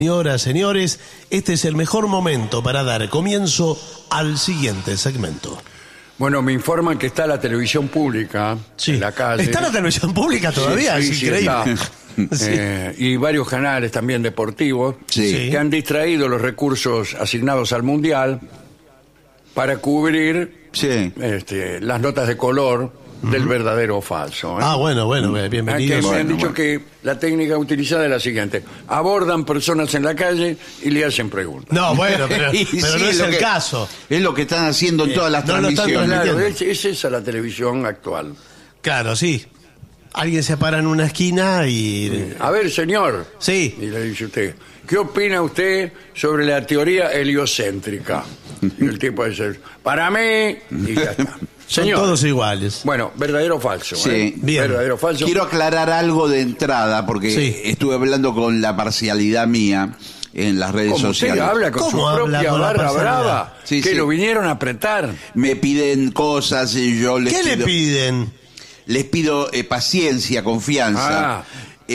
Señoras, señores, este es el mejor momento para dar comienzo al siguiente segmento. Bueno, me informan que está la televisión pública Sí. en la calle. ¿Está la televisión pública todavía? Sí, Es sí, increíble. está. Sí. Y varios canales también deportivos Sí. que han distraído los recursos asignados al Mundial para cubrir Sí. las notas de color del verdadero o falso. Ah, bueno, bienvenido. Que me han Bueno, dicho bueno. que la técnica utilizada es la siguiente: abordan personas en la calle y le hacen preguntas. No, bueno, pero Y no sí, es lo el que- caso. Es lo que están haciendo en todas las no lo están transmisiones. Claro, entiendo. es esa la televisión actual. Claro, sí. Alguien se para en una esquina y... A ver, señor. Sí. Y le dice usted, ¿qué opina usted sobre la teoría heliocéntrica? Y el tipo dice, para mí, y ya está. Son Señor. todos iguales. Bueno, verdadero o falso. Sí. Bien. Verdadero o falso. Quiero aclarar algo de entrada, porque Sí. estuve hablando con la parcialidad mía en las redes ¿Cómo usted sociales. habla con su ¿Cómo habla propia con la barra personalidad? brava? Sí, que sí. lo vinieron a apretar. Me piden cosas y yo les ¿Qué le pido, piden? les pido paciencia, confianza. Ah.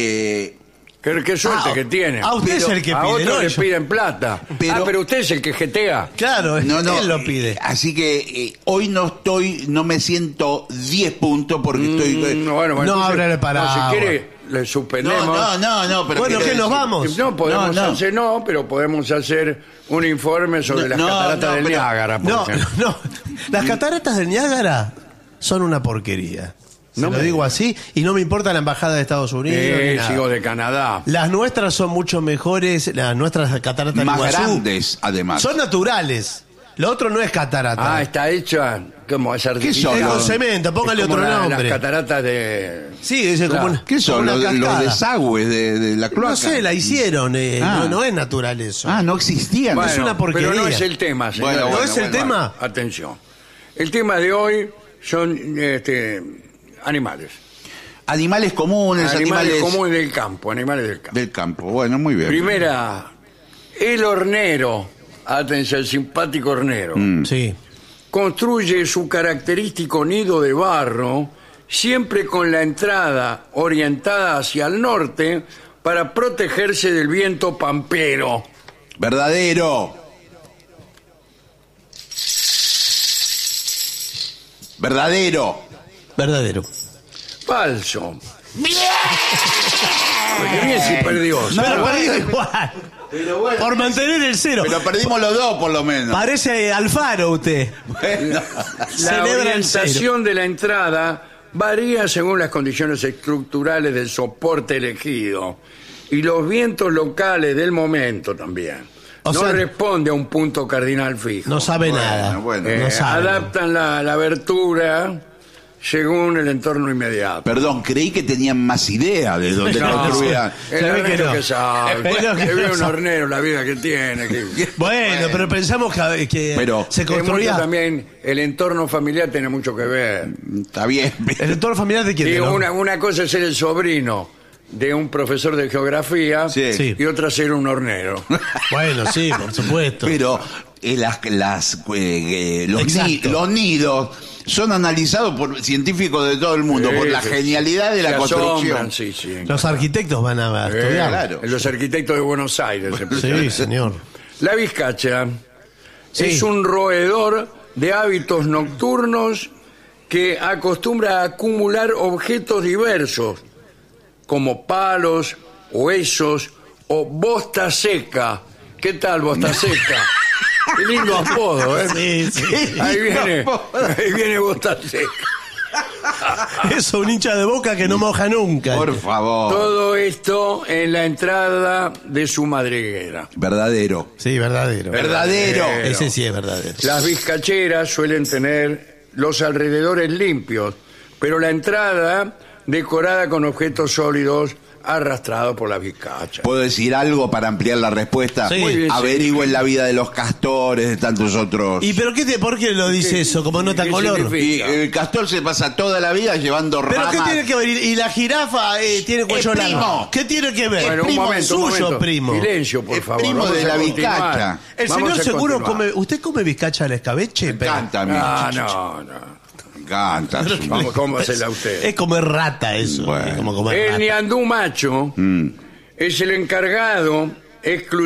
Qué suerte Ah, que tiene. ah, usted es el que a pide, otros no le yo. piden plata. Pero- Usted es el que jetea. Claro, No, no, él lo pide. así que hoy no me siento 10 puntos porque estoy... Bueno, No entonces, abre el paraguas. Si quiere, le suspendemos. pero Bueno, quiero ¿qué nos decir- vamos? No, podemos No, no. hacer, pero podemos hacer un informe sobre las No, cataratas no, del pero- Niágara, por No, ejemplo. no. Las cataratas del Niágara son una porquería. Se No lo me digo digas. así, y no me importa la embajada de Estados Unidos. ni nada. Sigo de Canadá. Las nuestras son mucho mejores, las nuestras cataratas del Más Iguazú grandes, además. son naturales. Lo otro no es catarata. Está hecha como es artificial. son? Es con cemento, póngale Es como otro nombre. Las cataratas de... Sí, dice Claro. como una, ¿Qué son? como una Los cascada. desagües de la cloaca? No sé, la hicieron. Ah. No es natural eso. Ah, no existían. Bueno, es una porquería. Pero no es el tema, señor. Bueno, ¿No es el tema? Atención. El tema de hoy son animales. Animales comunes, Animales comunes del campo, animales del campo. del campo. Bueno, muy bien. Primera, el hornero. Atención, el simpático hornero. Sí. Construye su característico nido de barro siempre con la entrada orientada hacia el norte para protegerse del viento pampero. Verdadero. Verdadero. Verdadero. Falso. Porque bien si perdió. No, Pero bueno. perdió igual. Por mantener el cero. Pero perdimos los dos, por lo menos. Parece Alfaro usted. Bueno. La Celebra el cero. orientación de la entrada varía según las condiciones estructurales del soporte elegido y los vientos locales del momento también. O No sea, responde a un punto cardinal fijo. No sabe Bueno, nada. bueno. No sabe. Adaptan la abertura según el entorno inmediato. Perdón, creí que tenían más idea de dónde No, construían. el Se ve que hornero no. que sabe. Pero que Que ve no un sabe. hornero, la vida que tiene. Bueno, pero pensamos que Pero- se Que mucho construía. también el entorno familiar tiene mucho que ver. Está bien. ¿El entorno familiar de quién? Digo, ¿no? una cosa es ser el sobrino de un profesor de geografía Sí. Sí. y otra ser un hornero. Bueno, sí, por supuesto. Pero Exacto. los nidos son analizados por científicos de todo el mundo, por la Sí, genialidad de la Se construcción. asombran, sí, sí. Los arquitectos van a estudiar. claro. Los arquitectos de Buenos Aires. Sí, señor. La vizcacha Sí. es un roedor de hábitos nocturnos que acostumbra a acumular objetos diversos, como palos, huesos o bosta seca. ¿Qué tal, bosta seca? Qué lindo apodo, ¿eh? Sí, sí. Ahí viene bosta seca. Eso, un hincha de Boca que no moja nunca. Por favor. Todo esto en la entrada de su madriguera. Verdadero. Sí, verdadero. Verdadero. Ese sí es verdadero. Las vizcacheras suelen tener los alrededores limpios, pero la entrada decorada con objetos sólidos arrastrados por la vizcacha. ¿Puedo decir algo para ampliar la respuesta? Sí. Muy bien, sí. Averigüen la vida de los castores, de tantos otros. ¿Y pero por qué lo dice eso? Como nota qué color. significa? Y el castor se pasa toda la vida llevando ¿Pero ramas. qué tiene que ver? ¿Y la jirafa tiene cuello Es largo? primo. ¿Qué tiene que ver? Bueno, un primo momento, un suyo, momento. primo. Silencio, por Es favor. primo Vamos de a la continuar. vizcacha. El Vamos señor a seguro continuar. come... ¿Usted come bizcacha al escabeche? Me encanta a mí. Ah, no. Me encanta. ¿Cómo hacerla usted? Es comer rata eso. Bueno. Es como comer El rata. ñandú macho es el encargado